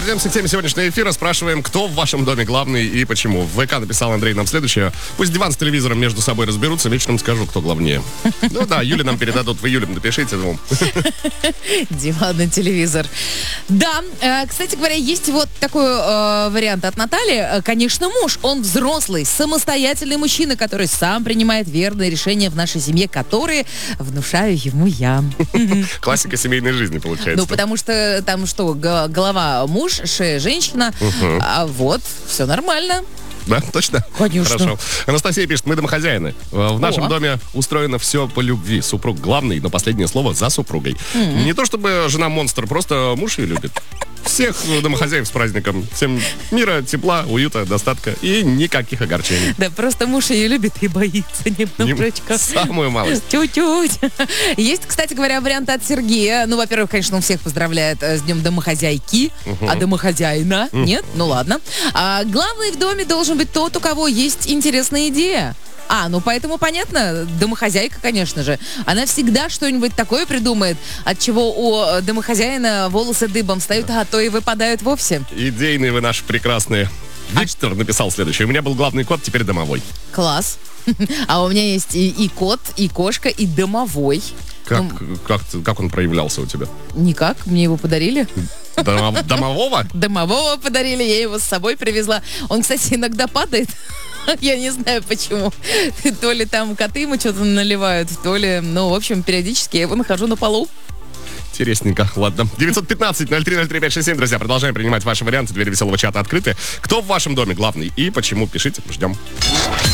Вернемся к теме сегодняшнего эфира. Спрашиваем, кто в вашем доме главный и почему. В ВК написал Андрей нам следующее. Пусть диван с телевизором между собой разберутся, вечером скажу, кто главнее. Ну да, Юле нам передадут. Вы Юле напишите. Диван и телевизор. Да, кстати говоря, есть вот такой вариант от Натальи. Конечно, муж, он взрослый, самостоятельный мужчина, который сам принимает верные решения в нашей семье, которые внушаю ему я. Классика семейной жизни, получается. Ну, потому что там что, голова муж, шея женщина, а вот, все нормально. Да, точно? Конечно. Хорошо. Анастасия пишет, мы домохозяины. В нашем доме устроено все по любви. Супруг главный, но последнее слово за супругой. Не то чтобы жена монстр, просто муж ее любит. Всех домохозяев с праздником. Всем мира, тепла, уюта, достатка и никаких огорчений. Да, просто муж ее любит и боится немножечко. Самую малость. Чуть-чуть. Есть, кстати говоря, вариант от Сергея. Ну, во-первых, конечно, он всех поздравляет с днем домохозяйки, а домохозяина нет? Ну, ладно. А главный в доме должен быть тот, у кого есть интересная идея. Ну поэтому понятно, домохозяйка, конечно же. Она всегда что-нибудь такое придумает, от чего у домохозяина волосы дыбом встают, а то и выпадают вовсе. Идейные вы наши прекрасные. Виктор написал следующее. У меня был главный кот, теперь домовой. Класс. А у меня есть и кот, и кошка, и домовой. Как он проявлялся у тебя? Никак, мне его подарили. Домового? Домового подарили, я его с собой привезла. Он, кстати, иногда падает. Я не знаю почему. То ли там коты ему что-то наливают, то ли... Ну, в общем, периодически я его нахожу на полу. Интересненько, ладно. 915-0303-567, друзья, продолжаем принимать ваши варианты. Двери веселого чата открыты. Кто в вашем доме главный и почему? Пишите, ждем.